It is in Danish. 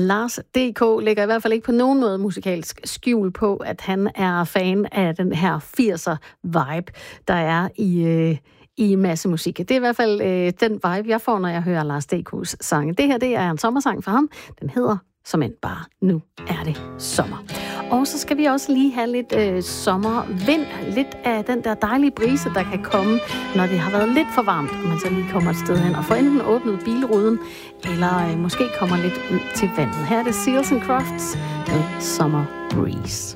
Lars D.K. lægger i hvert fald ikke på nogen måde musikalsk skjul på, at han er fan af den her 80'er-vibe, der er i masse musik. Det er i hvert fald den vibe, jeg får, når jeg hører Lars D.K.'s sange. Det her, det er en sommersang for ham. Den hedder såmænd bare Nu er det sommer. Og så skal vi også lige have lidt sommervind. Lidt af den der dejlige brise, der kan komme, når det har været lidt for varmt, og man så lige kommer et sted hen og får enten åbnet bilruden, eller måske kommer lidt ud til vandet. Her er det Seals and Crofts med Summer Breeze.